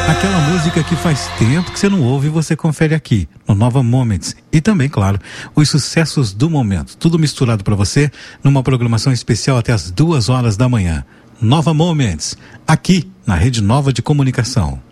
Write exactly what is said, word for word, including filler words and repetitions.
Aquela música que faz tempo que você não ouve e você confere aqui, no Nova Moments. E também, claro, os sucessos do momento. Tudo misturado para você numa programação especial até as duas horas da manhã. Nova Moments, aqui na Rede Nova de Comunicação.